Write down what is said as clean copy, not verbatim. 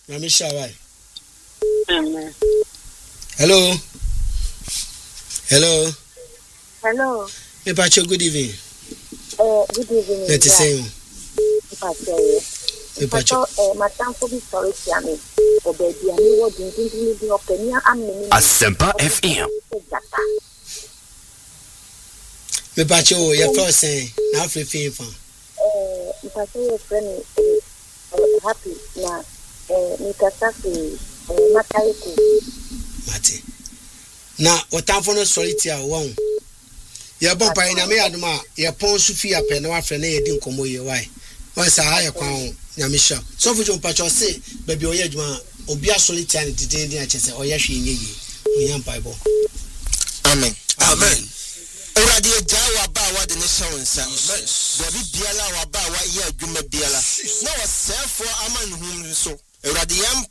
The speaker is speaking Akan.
Nyamisha why? Amen. Hello. Hello. Hello. Me pacho good evening. Good evening. Let us say. Me pacho madam for be sorry to me. O baby ani wo dindindin bi openia ameni. Asempa FM. Me pacho your first say na free fan. Me pacho your friend happy na me kasasi Mataiku. Mate. Na otamfo no sorry tia won. Ye bon pa na me aduma ye pon sufi ape na wa frɛ na ye di nkomo ye why. Wan sa ha ye kwan nyamisha. So fu jo pacho say baby oye aduma obi asori tia ne diden a chese oye hwe nye yi. Onyam Bible. Amen. Amen. Uradi jawa ba wa de ne shawonsa. Baby biala wa ba wa ye adwuma biala. Na wa sefo aman hu so. Uradi yam